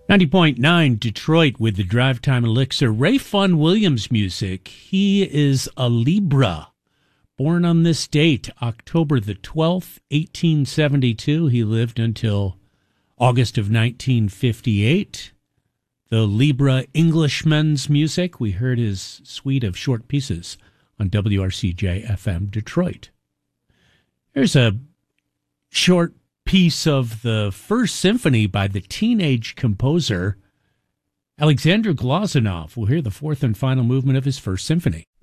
90.9 Detroit with the Drive Time Elixir. Ray Fun Williams music. He is a Libra. Born on this date, October the 12th, 1872. He lived until August of 1958. The Libra Englishman's music. We heard his suite of short pieces on WRCJ-FM Detroit. Here's a short piece of the First Symphony by the teenage composer Alexander Glazunov. We'll hear the fourth and final movement of his First Symphony.